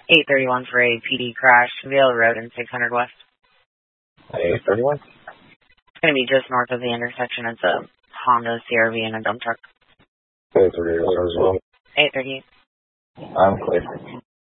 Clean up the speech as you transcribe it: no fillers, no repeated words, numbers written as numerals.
831 for a PD crash, Vale Road and 600 West. 831? It's going to be just north of the intersection. It's a Honda CRV and a dump truck. 838. 838. I'm clear.